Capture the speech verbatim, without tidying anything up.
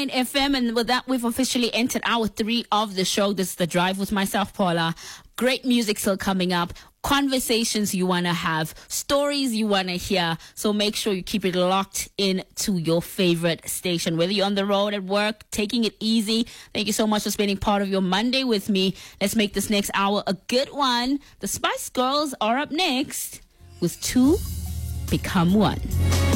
nine F M. And with that, we've officially entered hour three of the show. This is The Drive with myself, Paula. Great music still coming up. Conversations you want to have. Stories you want to hear. So make sure you keep it locked in to your favorite station. Whether you're on the road, at work, taking it easy. Thank you so much for spending part of your Monday with me. Let's make this next hour a good one. The Spice Girls are up next with Two Become One.